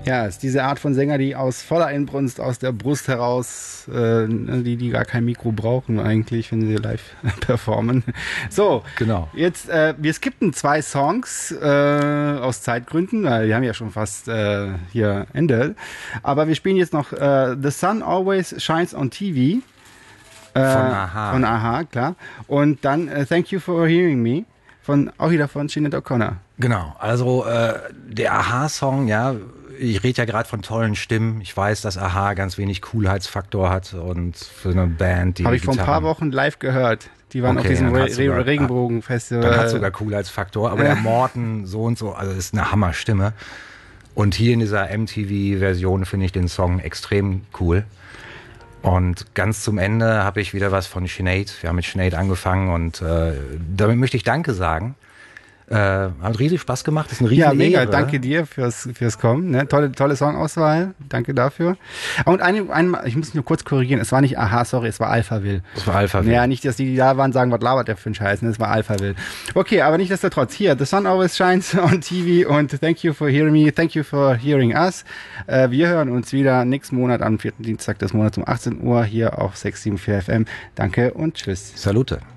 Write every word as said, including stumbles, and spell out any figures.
Ja, es ist diese Art von Sänger, die aus voller Inbrunst, aus der Brust heraus, äh, die, die gar kein Mikro brauchen eigentlich, wenn sie live performen. So, genau. Jetzt, äh, wir skippen zwei Songs äh, aus Zeitgründen, weil wir haben ja schon fast äh, hier Ende. Aber wir spielen jetzt noch äh, The Sun Always Shines on T V. Äh, von Aha. Von Aha, klar. Und dann äh, Thank You for Hearing Me. Von, auch wieder von Sinead O'Connor. Genau, also äh, der Aha-Song, ja, ich rede ja gerade von tollen Stimmen. Ich weiß, dass Aha ganz wenig Coolheitsfaktor hat und für eine Band, die Habe ich vor ein Gitarren, paar Wochen live gehört. Die waren Okay, auf diesem dann Re hat's sogar- Re Regenbogen-Festival. dann hat sogar Coolheitsfaktor, aber der Morten so und so, also ist eine Hammerstimme. Und hier in dieser M T V-Version finde ich den Song extrem cool. Und ganz zum Ende habe ich wieder was von Sinead. Wir haben mit Sinead angefangen und äh, damit möchte ich Danke sagen. Äh, hat riesig Spaß gemacht. Das ist eine riesen Ja, mega. Ehre. Danke dir fürs, fürs Kommen. Ne? Tolle, tolle Songauswahl. Danke dafür. Und eine, eine, ich muss nur kurz korrigieren. Es war nicht Aha, sorry, es war Alphaville. Das war Alphaville. Ja, nicht, dass die, die da waren, sagen, was labert der für ein Scheiß. Ne? Es war Alphaville. Okay, aber nichtsdestotrotz. Hier, The Sun Always Shines on T V und Thank You for Hearing Me. Thank You for Hearing Us. Äh, wir hören uns wieder nächsten Monat am vierten Dienstag des Monats um achtzehn Uhr hier auf sechs sieben vier F M. Danke und tschüss. Salute.